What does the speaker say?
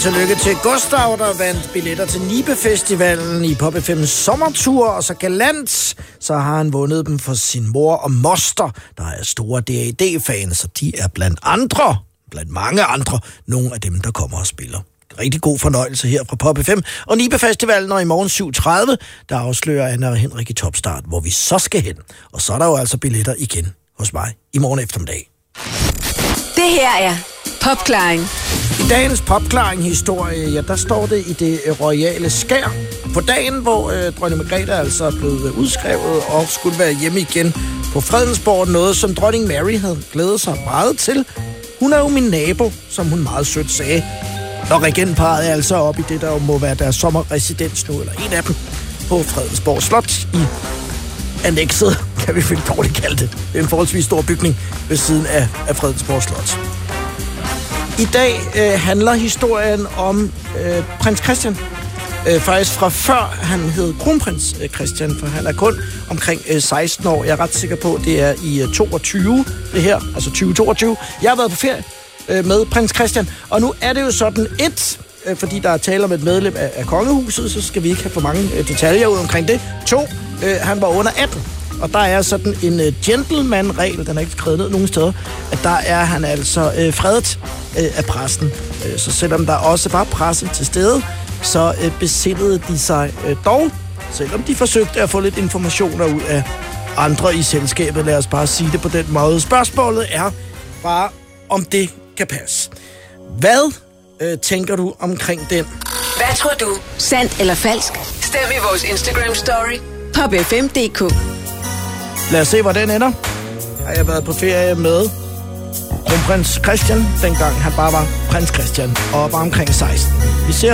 Tillykke til Gustav, der vandt billetter til Nibe Festivalen i Pop FM's sommertur, og så galant, så har han vundet dem for sin mor og moster, der er store DAD-fans, og de er blandt mange andre, nogle af dem, der kommer og spiller. Rigtig god fornøjelse her fra Pop FM og Nibe Festivalen, og i morgen 7.30, der afslører Anna og Henrik i Topstart, hvor vi så skal hen. Og så er der jo altså billetter igen hos mig i morgen eftermiddag. Det her er Popklaring. I dagens Popklaring-historie, ja, der står det i det royale skær. På dagen, hvor dronning Margrethe altså er blevet udskrevet og skulle være hjemme igen på Fredensborg, noget som dronning Mary havde glædet sig meget til. Hun er jo min nabo, som hun meget sødt sagde. Og regentparret er altså op i det, der jo må være deres sommerresidens nu, eller en af dem, på Fredensborg Slot i annekset, kan vi vel dårligt kalde det. Det er en forholdsvis stor bygning ved siden af Fredensborg Slot. I dag handler historien om prins Christian. Faktisk fra før han hed kronprins Christian, for han er kun omkring 16 år. Jeg er ret sikker på, det er i 22, det her, altså 2022. Jeg har været på ferie med prins Christian, og nu er det jo sådan fordi der er tale om et medlem af kongehuset, så skal vi ikke have for mange detaljer ud omkring det. 2, han var under 18. Og der er sådan en gentleman-regel, den er ikke skrevet ned nogen steder, at der er han altså fredet af pressen. Så selvom der også var presse til stede, så besindede de sig dog, selvom de forsøgte at få lidt informationer ud af andre i selskabet. Lad os bare sige det på den måde. Spørgsmålet er bare, om det kan passe. Hvad tænker du omkring den? Hvad tror du? Sandt eller falsk? Stem i vores Instagram-story. popfm.dk. Lad os se, hvor den ender. Har jeg været på ferie med kronprins Christian, dengang han bare var prins Christian og var omkring 16. Vi ser